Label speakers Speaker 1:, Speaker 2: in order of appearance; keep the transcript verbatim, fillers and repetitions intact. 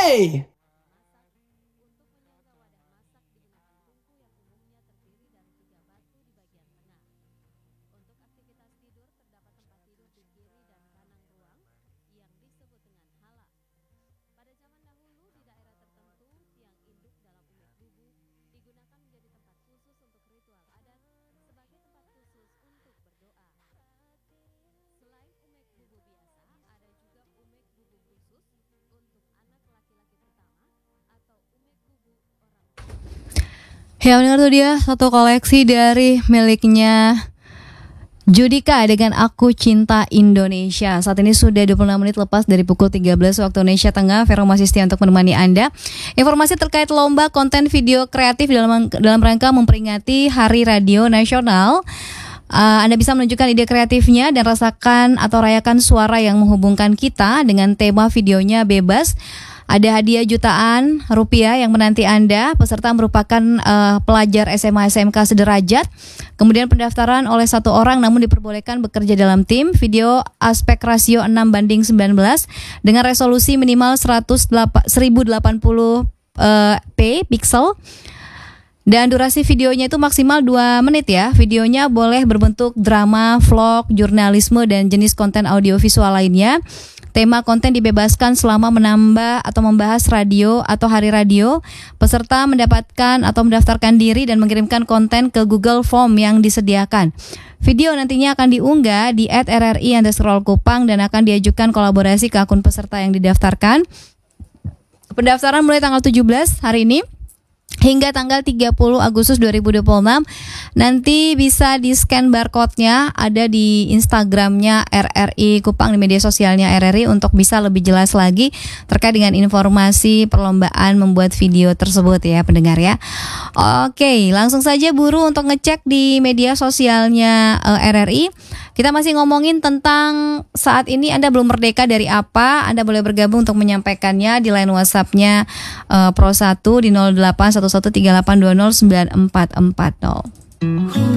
Speaker 1: Hey!
Speaker 2: Ya benar tuh dia satu koleksi dari miliknya Judika dengan Aku Cinta Indonesia. Saat ini sudah dua puluh enam menit lepas dari pukul tiga belas waktu Indonesia Tengah. Vero masih setia untuk menemani Anda. Informasi terkait lomba konten video kreatif dalam dalam rangka memperingati Hari Radio Nasional. Uh, Anda bisa menunjukkan ide kreatifnya dan rasakan atau rayakan suara yang menghubungkan kita dengan tema videonya bebas. Ada hadiah jutaan rupiah yang menanti Anda. Peserta merupakan uh, pelajar S M A S M K sederajat. Kemudian pendaftaran oleh satu orang namun diperbolehkan bekerja dalam tim. Video aspek rasio enam banding sembilan belas dengan resolusi minimal seribu delapan puluh uh, p pixel. Dan durasi videonya itu maksimal dua menit ya. Videonya boleh berbentuk drama, vlog, jurnalisme, dan jenis konten audiovisual lainnya. Tema konten dibebaskan selama menambah atau membahas radio atau hari radio. Peserta mendapatkan atau mendaftarkan diri dan mengirimkan konten ke Google Form yang disediakan. Video nantinya akan diunggah di et r r i underscore kupang dan akan diajukan kolaborasi ke akun peserta yang didaftarkan. Pendaftaran mulai tanggal tujuh belas hari ini hingga tanggal tiga puluh Agustus dua ribu dua puluh enam. Nanti bisa di scan barcode-nya, ada di Instagramnya R R I Kupang, di media sosialnya R R I untuk bisa lebih jelas lagi terkait dengan informasi perlombaan membuat video tersebut ya pendengar ya. Oke, langsung saja buru untuk ngecek di media sosialnya uh, R R I. Kita masih ngomongin tentang saat ini Anda belum merdeka dari apa. Anda boleh bergabung untuk menyampaikannya di line WhatsApp-nya uh, Pro satu di nol delapan satu satu tiga delapan dua nol sembilan empat empat nol.